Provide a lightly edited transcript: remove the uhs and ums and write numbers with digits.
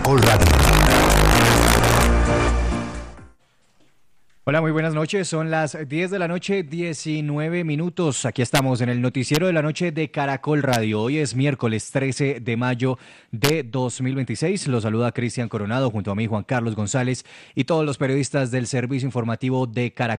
Caracol Radio. Hola, muy buenas noches. Son las 10 de la noche, 19 minutos. Aquí estamos en el noticiero de la noche de Caracol Radio. Hoy es miércoles 13 de mayo de 2026. Los saluda Cristian Coronado junto a mí, Juan Carlos González, y todos los periodistas del servicio informativo de Caracol.